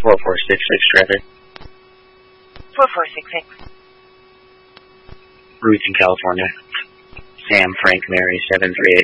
4466 traffic. 4466. Ruth in California. Sam, Frank, Mary, 738.